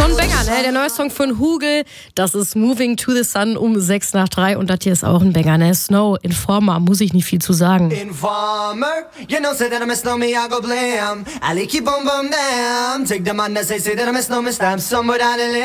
Schon Banger, ne? Der neue Song von Hugel, das ist Moving to the Sun um 6 nach 3 und das hier ist auch ein Banger, ne? Snow, Informer, muss ich nicht viel zu sagen. Informer, you know, say that I miss no me, I go blam. I keep on bum down. Take the man that say that I miss no me, stamp somewhere down the lane.